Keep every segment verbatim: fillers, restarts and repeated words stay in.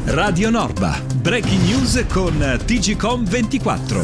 Radio Norba, breaking news con T G Com ventiquattro.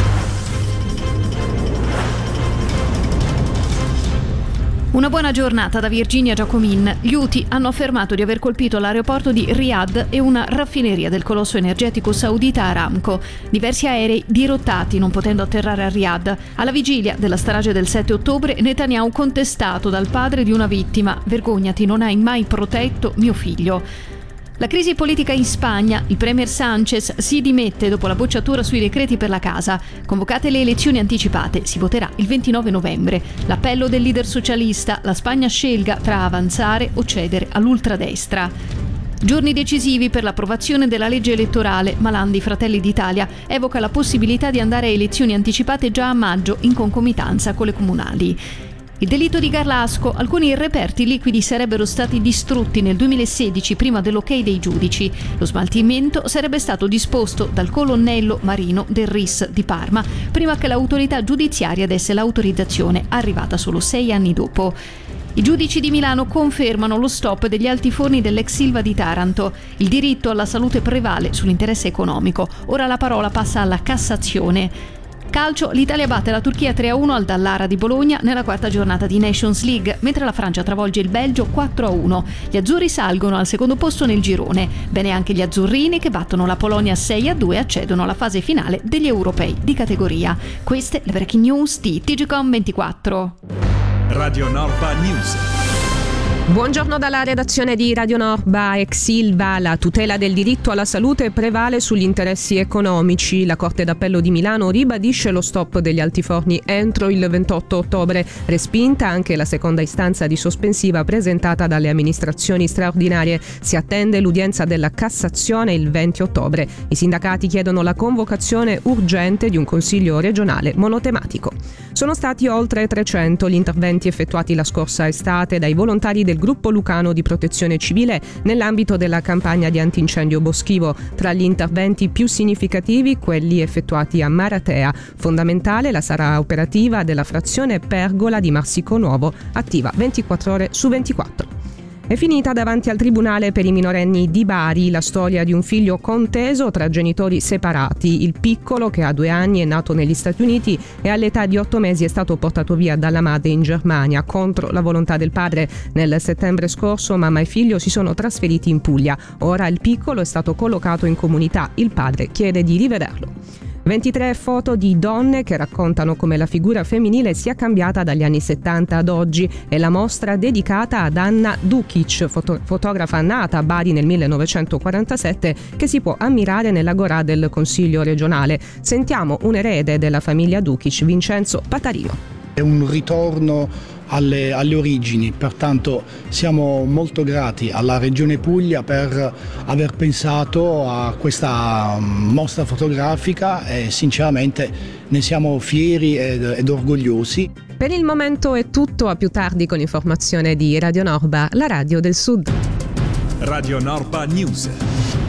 Una buona giornata da Virginia Giacomin. Gli Houthi hanno affermato di aver colpito l'aeroporto di Riyadh e una raffineria del colosso energetico saudita Aramco. Diversi aerei dirottati, non potendo atterrare a Riyadh. Alla vigilia della strage del sette ottobre, Netanyahu contestato dal padre di una vittima: vergognati, non hai mai protetto mio figlio. La crisi politica in Spagna, il premier Sánchez si dimette dopo la bocciatura sui decreti per la casa. Convocate le elezioni anticipate, si voterà il ventinove novembre. L'appello del leader socialista: la Spagna scelga tra avanzare o cedere all'ultradestra. Giorni decisivi per l'approvazione della legge elettorale. Malandi, Fratelli d'Italia, evoca la possibilità di andare a elezioni anticipate già a maggio in concomitanza con le comunali. Il delitto di Garlasco: alcuni reperti liquidi sarebbero stati distrutti nel duemilasedici prima dell'ok dei giudici. Lo smaltimento sarebbe stato disposto dal colonnello marino del R I S di Parma prima che l'autorità giudiziaria desse l'autorizzazione, arrivata solo sei anni dopo. I giudici di Milano confermano lo stop degli altiforni dell'ex Ilva di Taranto. Il diritto alla salute prevale sull'interesse economico. Ora la parola passa alla Cassazione. Calcio: l'Italia batte la Turchia tre a uno al Dallara di Bologna nella quarta giornata di Nations League, mentre la Francia travolge il Belgio quattro a uno. Gli azzurri salgono al secondo posto nel girone. Bene anche gli azzurrini, che battono la Polonia sei a due e accedono alla fase finale degli europei di categoria. Queste le breaking news di T G Com ventiquattro. Radio Norba News. Buongiorno dalla redazione di Radio Norba. Ex Ilva: la tutela del diritto alla salute prevale sugli interessi economici. La Corte d'Appello di Milano ribadisce lo stop degli altiforni entro il ventotto ottobre. Respinta anche la seconda istanza di sospensiva presentata dalle amministrazioni straordinarie. Si attende l'udienza della Cassazione il venti ottobre. I sindacati chiedono la convocazione urgente di un consiglio regionale monotematico. Sono stati oltre trecento gli interventi effettuati la scorsa estate dai volontari del gruppo lucano di protezione civile nell'ambito della campagna di antincendio boschivo. Tra gli interventi più significativi quelli effettuati a Maratea. Fondamentale la sala operativa della frazione Pergola di Marsico Nuovo, attiva ventiquattro ore su ventiquattro. È finita davanti al tribunale per i minorenni di Bari la storia di un figlio conteso tra genitori separati. Il piccolo, che ha due anni, è nato negli Stati Uniti e all'età di otto mesi è stato portato via dalla madre in Germania contro la volontà del padre. Nel settembre scorso mamma e figlio si sono trasferiti in Puglia. Ora il piccolo è stato collocato in comunità. Il padre chiede di rivederlo. ventitré foto di donne che raccontano come la figura femminile sia cambiata dagli anni settanta ad oggi. È la mostra dedicata ad Anna Dukic, foto- fotografa nata a Bari nel millenovecentoquarantasette, che si può ammirare nell'Agorà del Consiglio regionale. Sentiamo un erede della famiglia Dukic, Vincenzo Patarino. È un ritorno alle, alle origini, pertanto siamo molto grati alla Regione Puglia per aver pensato a questa mostra fotografica e sinceramente ne siamo fieri ed, ed orgogliosi. Per il momento è tutto, a più tardi con l'informazione di Radio Norba, la radio del Sud. Radio Norba News.